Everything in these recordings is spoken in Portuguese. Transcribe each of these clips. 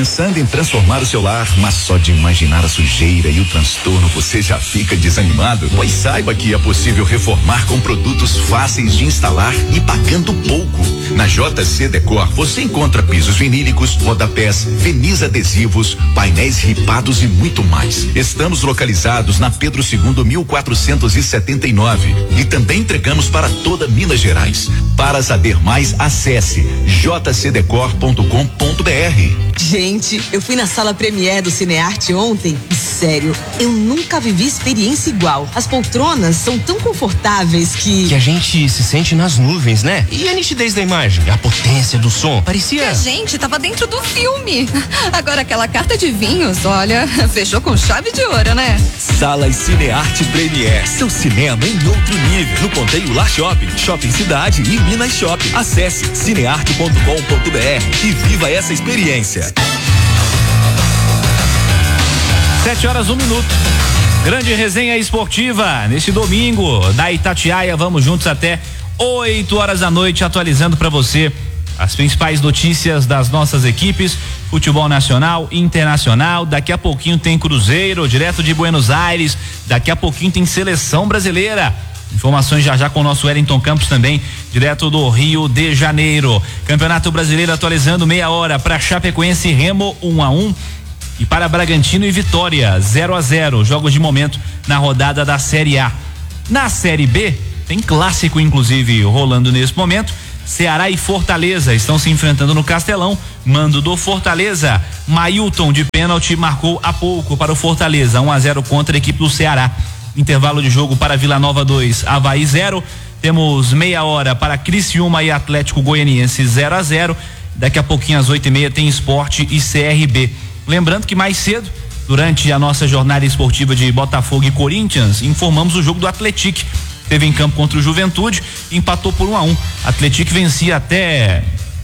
Pensando em transformar o seu lar, mas só de imaginar a sujeira e o transtorno você já fica desanimado? Pois saiba que é possível reformar com produtos fáceis de instalar e pagando pouco. Na JC Decor você encontra pisos vinílicos, rodapés, verniz adesivos, painéis ripados e muito mais. Estamos localizados na Pedro II, 1479 e também entregamos para toda Minas Gerais. Para saber mais, acesse jcdecor.com.br. Gente, eu fui na sala Premiere do Cinearte ontem e sério, eu nunca vivi experiência igual. As poltronas são tão confortáveis que a gente se sente nas nuvens, né? E a nitidez da imagem, a potência do som, parecia... Que a gente tava dentro do filme. Agora aquela carta de vinhos, olha, fechou com chave de ouro, né? Salas Cinearte Premiere, seu cinema em outro nível. No Ponteio Lar Shopping, Shopping Cidade e Minas Shopping. Acesse cinearte.com.br e viva essa experiência. 7h01. Grande resenha esportiva neste domingo da Itatiaia. Vamos juntos até 8h da noite, atualizando para você as principais notícias das nossas equipes, futebol nacional, internacional. Daqui a pouquinho tem Cruzeiro, direto de Buenos Aires. Daqui a pouquinho tem seleção brasileira. Informações já com o nosso Wellington Campos também, direto do Rio de Janeiro. Campeonato Brasileiro atualizando meia hora para Chapecoense e Remo 1-1 e para Bragantino e Vitória 0-0. Jogos de momento na rodada da Série A. Na Série B tem clássico inclusive rolando nesse momento. Ceará e Fortaleza estão se enfrentando no Castelão. Mando do Fortaleza. Mailton de pênalti marcou há pouco para o Fortaleza. 1-0 contra a equipe do Ceará. Intervalo de jogo para Vila Nova 2, Avaí 0. Temos meia hora para Criciúma e Atlético Goianiense 0-0. Daqui a pouquinho às 8h30 tem Sport e CRB. Lembrando que mais cedo, durante a nossa jornada esportiva de Botafogo e Corinthians, informamos o jogo do Atlético. Teve em campo contra o Juventude, empatou por 1-1. Atlético vencia até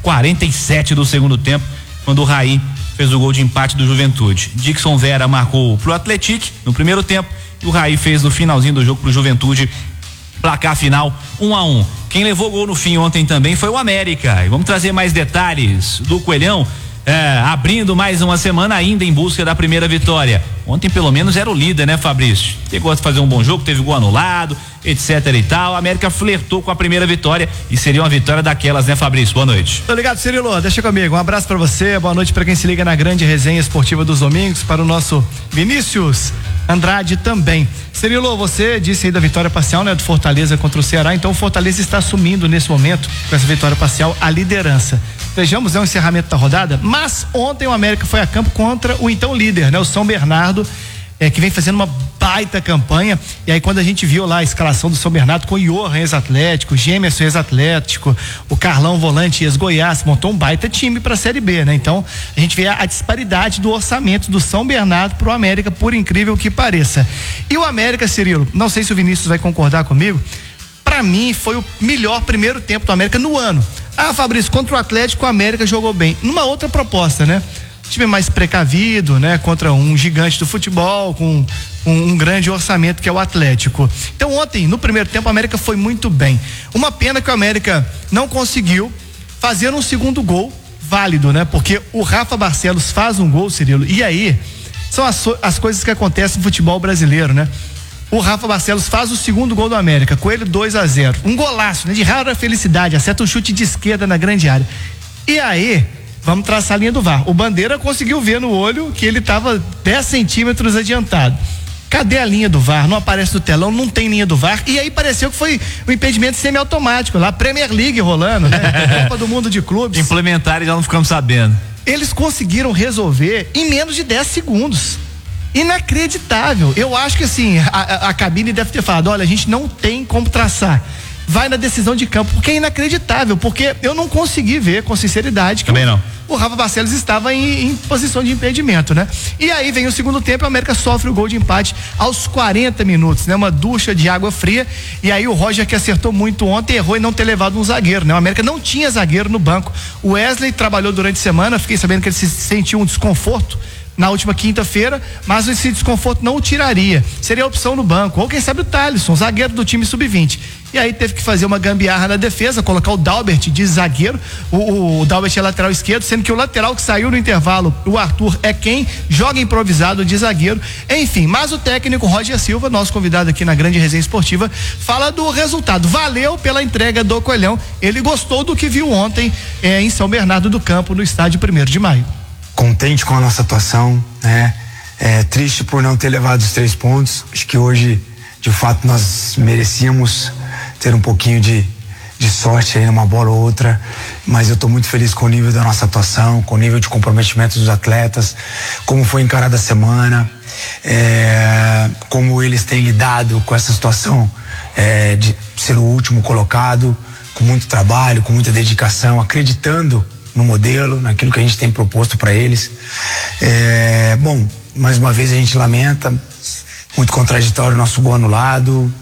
47 do segundo tempo, quando o Raí fez o gol de empate do Juventude. Dixon Vera marcou pro Atlético no primeiro tempo e o Raí fez no finalzinho do jogo pro Juventude. Placar final 1-1. Quem levou o gol no fim ontem também foi o América. E vamos trazer mais detalhes do Coelhão. Abrindo mais uma semana ainda em busca da primeira vitória. Ontem pelo menos era o líder, né, Fabrício? Chegou a fazer um bom jogo, teve gol anulado, etc e tal. A América flertou com a primeira vitória e seria uma vitória daquelas, né, Fabrício? Boa noite. Tô ligado, Cirilo, deixa comigo. Um abraço pra você, boa noite pra quem se liga na grande resenha esportiva dos domingos, para o nosso Vinícius Andrade também. Cirilo, você disse aí da vitória parcial, né, do Fortaleza contra o Ceará, então o Fortaleza está assumindo nesse momento, com essa vitória parcial, a liderança. Vejamos, o encerramento da rodada, mas ontem o América foi a campo contra o então líder, né, o São Bernardo, que vem fazendo uma baita campanha. E aí quando a gente viu lá a escalação do São Bernardo com o Johan ex-Atlético, Gemerson ex-Atlético, o Carlão volante ex-Goiás, montou um baita time pra Série B, né? Então a gente vê a disparidade do orçamento do São Bernardo pro América, por incrível que pareça. E o América, Cirilo, não sei se o Vinícius vai concordar comigo, pra mim foi o melhor primeiro tempo do América no ano. Fabrício, contra o Atlético, o América jogou bem. Numa outra proposta, né? Time mais precavido, né? Contra um gigante do futebol, com um grande orçamento que é o Atlético. Então ontem, no primeiro tempo, a América foi muito bem. Uma pena que o América não conseguiu fazer um segundo gol válido, né? Porque o Rafa Barcelos faz um gol, Cirilo, e aí são as coisas que acontecem no futebol brasileiro, né? O Rafa Barcelos faz o segundo gol do América, com ele 2-0. Um golaço, né? De rara felicidade, acerta um chute de esquerda na grande área. E aí, vamos traçar a linha do VAR. O Bandeira conseguiu ver no olho que ele estava 10 centímetros adiantado. Cadê a linha do VAR? Não aparece no telão, não tem linha do VAR. E aí pareceu que foi um impedimento semiautomático, lá, Premier League rolando, né? Copa do Mundo de Clubes. Implementaram e já não ficamos sabendo. Eles conseguiram resolver em menos de 10 segundos. Inacreditável. Eu acho que assim, a cabine deve ter falado, olha, a gente não tem como traçar. Vai na decisão de campo, porque é inacreditável, porque eu não consegui ver com sinceridade que também não. O Rafa Barcelos estava em posição de impedimento, né? E aí vem o segundo tempo, a América sofre o gol de empate aos 40 minutos, né? Uma ducha de água fria, e aí o Roger, que acertou muito ontem, errou em não ter levado um zagueiro, né? O América não tinha zagueiro no banco. O Wesley trabalhou durante a semana, fiquei sabendo que ele se sentiu um desconforto na última quinta-feira, mas esse desconforto não o tiraria. Seria a opção no banco, ou quem sabe o Thalisson, zagueiro do time sub-20. e aí teve que fazer uma gambiarra na defesa, colocar o Dalbert de zagueiro, o Dalbert é lateral esquerdo, sendo que o lateral que saiu no intervalo, o Arthur, é quem joga improvisado de zagueiro, enfim, mas o técnico Roger Silva, nosso convidado aqui na Grande Resenha Esportiva, fala do resultado, valeu pela entrega do Coelhão, ele gostou do que viu ontem em São Bernardo do Campo, no estádio 1º de Maio. Contente com a nossa atuação, né? Triste por não ter levado os 3 pontos. Acho que hoje, de fato, nós merecíamos ter um pouquinho de sorte aí numa bola ou outra, mas eu estou muito feliz com o nível da nossa atuação, com o nível de comprometimento dos atletas, como foi encarada a semana, como eles têm lidado com essa situação de ser o último colocado, com muito trabalho, com muita dedicação, acreditando no modelo, naquilo que a gente tem proposto para eles. Bom, mais uma vez a gente lamenta, muito contraditório o nosso gol anulado,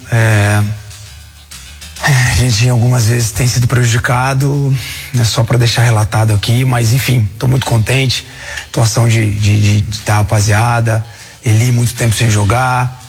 a gente algumas vezes tem sido prejudicado, só para deixar relatado aqui, mas enfim, estou muito contente, atuação da rapaziada, Eli muito tempo sem jogar,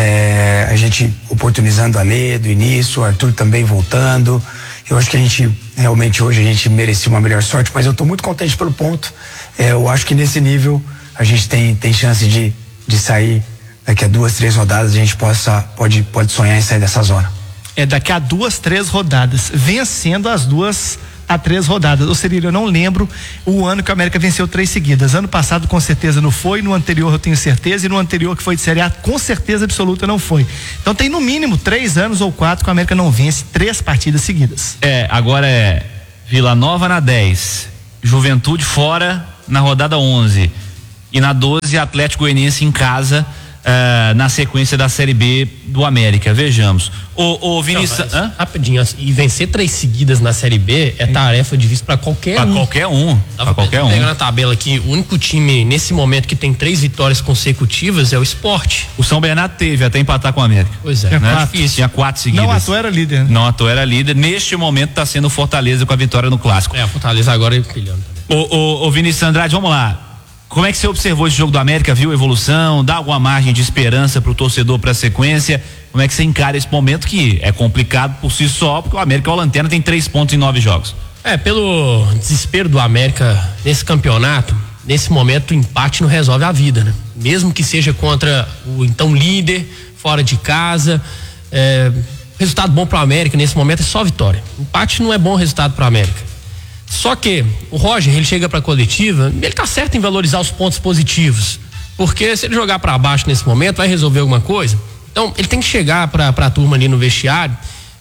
a gente oportunizando a Lê do início, o Arthur também voltando. Eu acho que a gente, realmente hoje a gente merecia uma melhor sorte, mas eu estou muito contente pelo ponto. Eu acho que nesse nível a gente tem chance de sair daqui a 2, 3 rodadas, a gente pode sonhar em sair dessa zona. Daqui a 2, 3 rodadas, vencendo as 2 a 3 rodadas. Ou seja, eu não lembro o ano que o América venceu 3 seguidas. Ano passado com certeza não foi, no anterior eu tenho certeza, e no anterior que foi de Série A com certeza absoluta não foi. Então tem no mínimo 3 anos ou 4 que o América não vence 3 partidas seguidas. Agora Vila Nova na 10, Juventude fora na rodada 11 e na 12 Atlético Goianiense em casa, na sequência da Série B do América. Vejamos. O Vinícius. Rapidinho, e vencer 3 seguidas na Série B é tarefa difícil para qualquer um. Pra qualquer um. Pegando a tabela aqui, o único time nesse momento que tem 3 vitórias consecutivas é o Sport. O São Bernardo teve até empatar com o América. Pois é. Tinha 4 seguidas. Não à toa era líder. Não à toa era líder. Neste momento está sendo o Fortaleza com a vitória no Clássico. A Fortaleza agora é pilhando. O Vinícius Andrade, vamos lá. Como é que você observou esse jogo do América? Viu a evolução? Dá alguma margem de esperança pro torcedor pra sequência? Como é que você encara esse momento que é complicado por si só, porque o América, o Lanterna, tem 3 pontos em 9 jogos? Pelo desespero do América nesse campeonato, nesse momento o empate não resolve a vida, né? Mesmo que seja contra o então líder, fora de casa, resultado bom pro América nesse momento é só vitória. Empate não é bom resultado pro América. Só que o Roger, ele chega pra coletiva, ele tá certo em valorizar os pontos positivos, porque se ele jogar pra baixo nesse momento, vai resolver alguma coisa. Então, ele tem que chegar pra turma ali no vestiário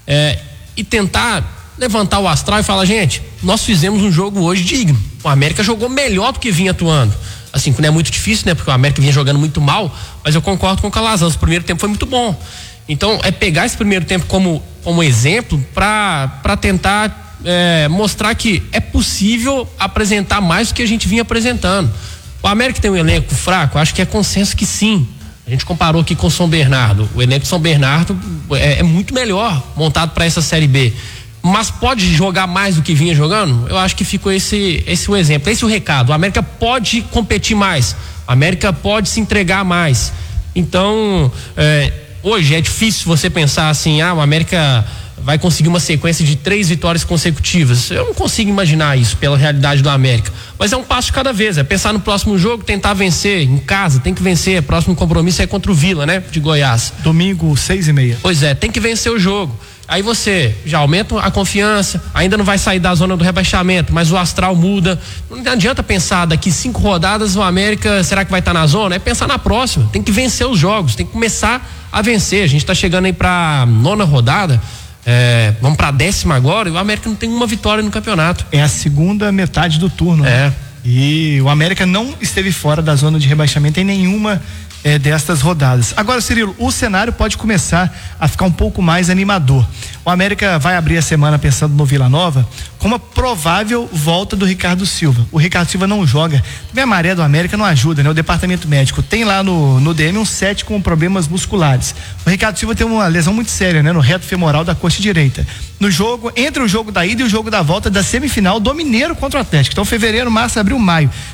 e tentar levantar o astral e falar, gente, nós fizemos um jogo hoje digno. O América jogou melhor do que vinha atuando. Assim, não é muito difícil, né? Porque o América vinha jogando muito mal, mas eu concordo com o Calazans, o primeiro tempo foi muito bom. Então, pegar esse primeiro tempo como exemplo pra tentar mostrar que é possível apresentar mais do que a gente vinha apresentando. O América tem um elenco fraco? Acho que é consenso que sim. A gente comparou aqui com o São Bernardo. O elenco de São Bernardo é muito melhor montado para essa Série B. Mas pode jogar mais do que vinha jogando? Eu acho que ficou esse o exemplo, esse o recado. O América pode competir mais. O América pode se entregar mais. Então, hoje é difícil você pensar assim, o América vai conseguir uma sequência de 3 vitórias consecutivas. Eu não consigo imaginar isso pela realidade do América. Mas é um passo de cada vez, é pensar no próximo jogo, tentar vencer em casa, tem que vencer. O próximo compromisso é contra o Vila, né? De Goiás. Domingo, 6:30. Pois é, tem que vencer o jogo. Aí você já aumenta a confiança, ainda não vai sair da zona do rebaixamento, mas o astral muda. Não adianta pensar daqui 5 rodadas o América, será que vai estar na zona? É pensar na próxima, tem que vencer os jogos, tem que começar a vencer. A gente tá chegando aí pra 9ª rodada. Vamos pra 10ª agora, e o América não tem uma vitória no campeonato. É a segunda metade do turno. Né? E o América não esteve fora da zona de rebaixamento em nenhuma destas rodadas. Agora, Cirilo, o cenário pode começar a ficar um pouco mais animador. O América vai abrir a semana pensando no Vila Nova com uma provável volta do Ricardo Silva. O Ricardo Silva não joga. Também a maré do América não ajuda, né? O departamento médico tem lá no DM um 7 com problemas musculares. O Ricardo Silva tem uma lesão muito séria, né? No reto femoral da coxa direita. No jogo, entre o jogo da ida e o jogo da volta da semifinal do Mineiro contra o Atlético. Então, fevereiro, março, abril, maio.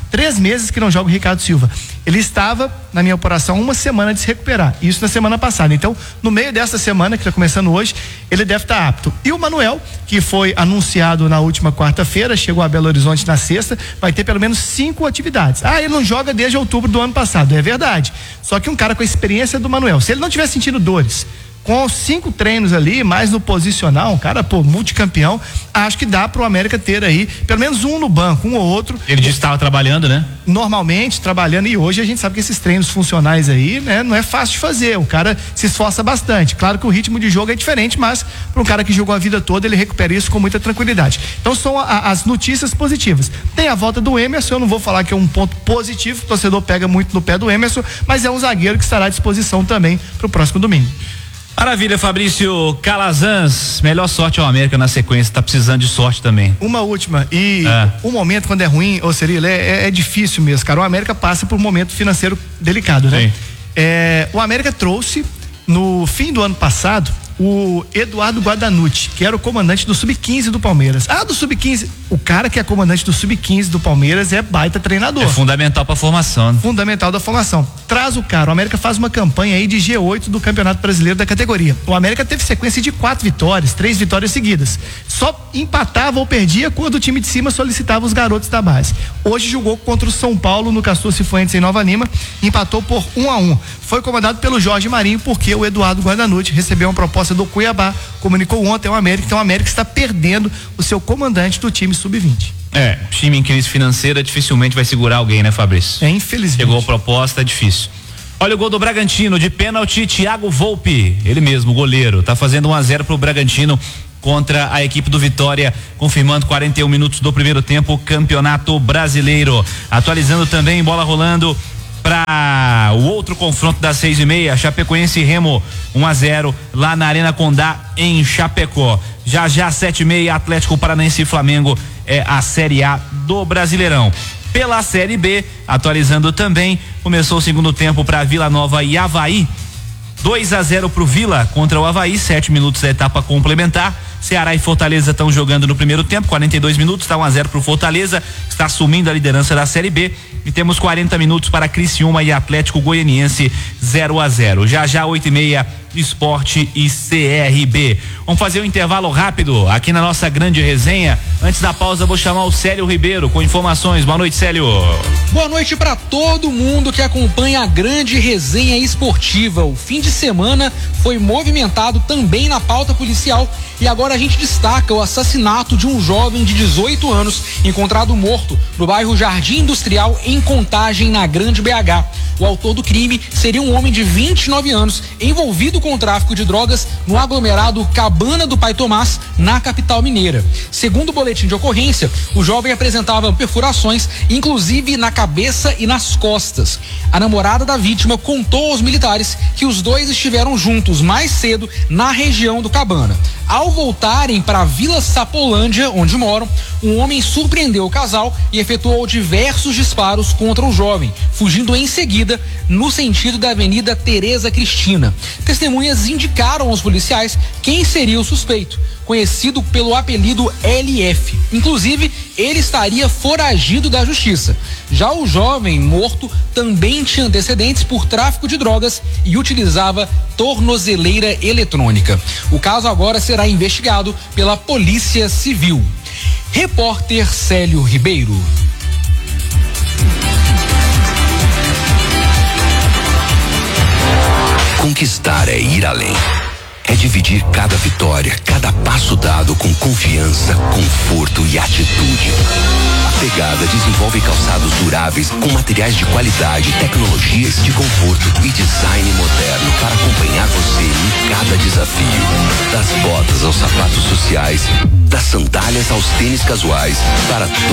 3 meses que não joga o Ricardo Silva. Ele estava, na minha apuração, 1 semana de se recuperar. Isso na semana passada. Então, no meio dessa semana, que está começando hoje, ele deve estar apto. E o Manuel, que foi anunciado na última quarta-feira, chegou a Belo Horizonte na sexta, vai ter pelo menos 5 atividades. Ele não joga desde outubro do ano passado. É verdade. Só que um cara com a experiência do Manuel, se ele não tiver sentindo dores, com 5 treinos ali, mais no posicional, um cara, multicampeão, acho que dá pro América ter aí, pelo menos um no banco, um ou outro. Ele já estava trabalhando, né? Normalmente, trabalhando, e hoje a gente sabe que esses treinos funcionais aí, né, não é fácil de fazer, o cara se esforça bastante. Claro que o ritmo de jogo é diferente, mas para um cara que jogou a vida toda, ele recupera isso com muita tranquilidade. Então são as notícias positivas. Tem a volta do Emerson, eu não vou falar que é um ponto positivo, o torcedor pega muito no pé do Emerson, mas é um zagueiro que estará à disposição também pro próximo domingo. Maravilha, Fabrício Calazans, melhor sorte ao América na sequência, tá precisando de sorte também. Uma última, e o momento quando é ruim, ô Cirilo, é difícil mesmo, cara, o América passa por um momento financeiro delicado, né? O América trouxe, no fim do ano passado, o Eduardo Guadanucci, que era o comandante do Sub-15 do Palmeiras. Do Sub-15, o cara que é comandante do Sub-15 do Palmeiras é baita treinador. É fundamental pra formação. Né? Fundamental da formação. Traz o cara, o América faz uma campanha aí de G8 do Campeonato Brasileiro da categoria. O América teve sequência de 4 vitórias, 3 vitórias seguidas. Só empatava ou perdia quando o time de cima solicitava os garotos da base. Hoje jogou contra o São Paulo no Castor Cifuentes em Nova Lima, empatou por 1-1. Foi comandado pelo Jorge Marinho, porque o Eduardo Guadanucci recebeu uma proposta do Cuiabá, comunicou ontem ao América, então o América está perdendo o seu comandante do time Sub-20. Time em crise financeira dificilmente vai segurar alguém, né, Fabrício? Infelizmente. Chegou a proposta, é difícil. Olha o gol do Bragantino, de pênalti, Thiago Volpe, ele mesmo, goleiro, tá fazendo 1-0 pro Bragantino contra a equipe do Vitória, confirmando 41 minutos do primeiro tempo, Campeonato Brasileiro. Atualizando também, bola rolando para o outro confronto das 6:30, Chapecoense e Remo 1-0 lá na Arena Condá em Chapecó. Já 7:30, Atlético Paranaense e Flamengo é a Série A do Brasileirão. Pela Série B, atualizando também, começou o segundo tempo para Vila Nova e Avaí. 2-0 pro Vila contra o Avaí, 7 minutos da etapa complementar. Ceará e Fortaleza estão jogando no primeiro tempo, 42 minutos, está 1-0 pro Fortaleza, está assumindo a liderança da Série B. E temos 40 minutos para Criciúma e Atlético Goianiense, 0-0. Já 8:30, Esporte e CRB. Vamos fazer um intervalo rápido aqui na nossa grande resenha. Antes da pausa, vou chamar o Célio Ribeiro com informações. Boa noite, Célio. Boa noite para todo mundo que acompanha a grande resenha esportiva. O fim de semana foi movimentado também na pauta policial e agora a gente destaca o assassinato de um jovem de 18 anos encontrado morto no bairro Jardim Industrial, em Contagem, na Grande BH. O autor do crime seria um homem de 29 anos envolvido com o tráfico de drogas no aglomerado Cabana do Pai Tomás, na capital mineira. Segundo o boletim de ocorrência, o jovem apresentava perfurações, inclusive na cabeça e nas costas. A namorada da vítima contou aos militares que os dois estiveram juntos mais cedo na região do Cabana. Ao voltarem para a Vila Sapolândia, onde moram, um homem surpreendeu o casal e efetuou diversos disparos contra o jovem, fugindo em seguida no sentido da Avenida Tereza Cristina. Testemunhas indicaram aos policiais quem seria o suspeito, conhecido pelo apelido LF. Inclusive, ele estaria foragido da justiça. Já o jovem morto também tinha antecedentes por tráfico de drogas e utilizava tornozeleira eletrônica. O caso agora será investigado pela Polícia Civil. Repórter Célio Ribeiro. Conquistar é ir além. É dividir cada vitória, cada passo dado com confiança, conforto e atitude. A Pegada desenvolve calçados duráveis com materiais de qualidade, tecnologias de conforto e design moderno para acompanhar você em cada desafio. Das botas aos sapatos sociais, das sandálias aos tênis casuais, para